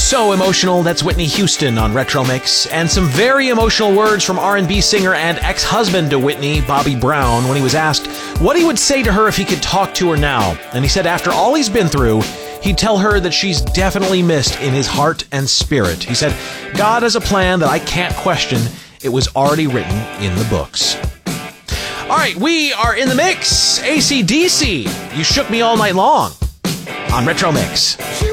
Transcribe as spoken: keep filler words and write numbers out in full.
So emotional, that's Whitney Houston on Retro Mix, and some very emotional words from R and B singer and ex-husband to Whitney, Bobby Brown, when he was asked what he would say to her if he could talk to her now. And he said after all he's been through, he'd tell her that she's definitely missed in his heart and spirit. He said, God has a plan that I can't question. It was already written in the books. All right, we are in the mix. A C D C, You Shook Me All Night Long on Retro Mix.